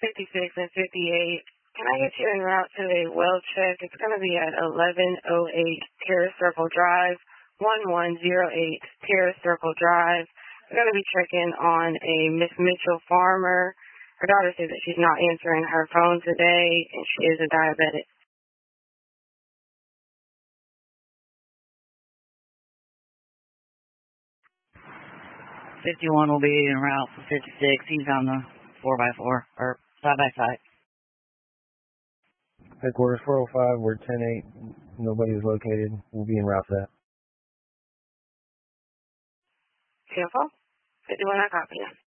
56 and 58. Can I get you en route to a well check? It's going to be at 1108 Terrace Circle Drive, 1108 Terrace Circle Drive. We're going to be checking on a Miss Mitchell Farmer. Her daughter says that she's not answering her phone today, and she is a diabetic. '51 will be en route for '56. He's on the 4x4 or side-by-side. Headquarters 405, we're 10-8. Nobody is located. We'll be en route for that. Careful. 51, I copy you.